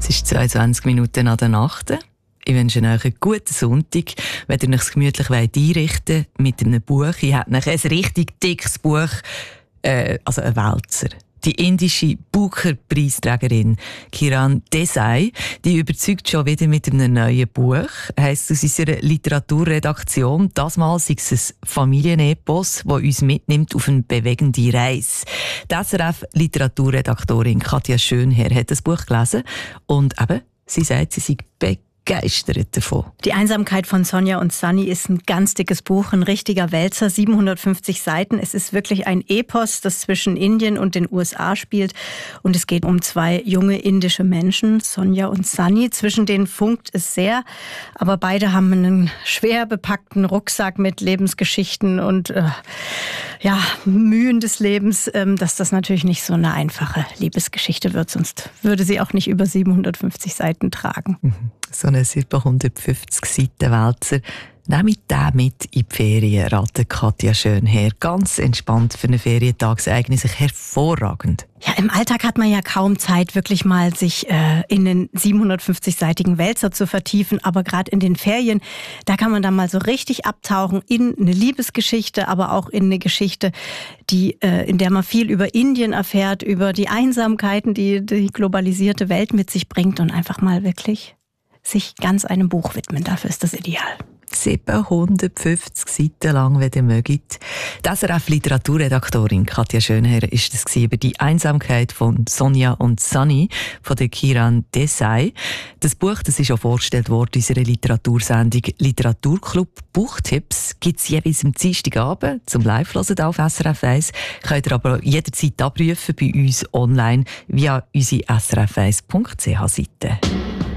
Es ist 22 Minuten nach der Nacht. Ich wünsche euch einen guten Sonntag. Wenn ihr euch gemütlich einrichten wollt mit einem Buch, ich habe euch ein richtig dickes Buch, also ein Wälzer. Die indische Booker-Preisträgerin Kiran Desai, die überzeugt schon wieder mit einem neuen Buch. Heisst aus unserer Literaturredaktion, das Mal sei es ein Familienepos, das uns mitnimmt auf eine bewegende Reise. Die SRF-Literaturredaktorin Katja Schönherr hat das Buch gelesen und eben, sie sagt, sie sei begeistert davon. Die Einsamkeit von Sonja und Sunny ist ein ganz dickes Buch, ein richtiger Wälzer, 750 Seiten. Es ist wirklich ein Epos, das zwischen Indien und den USA spielt. Und es geht um zwei junge indische Menschen, Sonja und Sunny. Zwischen denen funkt es sehr, aber beide haben einen schwer bepackten Rucksack mit Lebensgeschichten und Mühen des Lebens, dass das natürlich nicht so eine einfache Liebesgeschichte wird. Sonst würde sie auch nicht über 750 Seiten tragen. So eine 750 Seiten Wälzer. Nehme ich den mit in die Ferien, ratet Katja Schönherr. Ganz entspannt für einen Ferientag, sie eignet sich hervorragend. Ja, im Alltag hat man ja kaum Zeit, wirklich mal sich in den 750-seitigen Wälzer zu vertiefen. Aber gerade in den Ferien, da kann man dann mal so richtig abtauchen in eine Liebesgeschichte, aber auch in eine Geschichte, in der man viel über Indien erfährt, über die Einsamkeiten, die die globalisierte Welt mit sich bringt und einfach mal wirklich sich ganz einem Buch widmen. Dafür ist das ideal. 750 Seiten lang, wenn ihr mögt. Die SRF-Literaturredaktorin Katja Schönherr war das über die Einsamkeit von Sonja und Sunny von der Kiran Desai. Das Buch, das ist auch vorgestellt worden in unserer Literatursendung Literaturclub. Buchtipps gibt es jeweils am Dienstagabend zum Live-Hören auf SRF 1. Könnt ihr aber jederzeit abrufen bei uns online via unsere srf1.ch-Seite.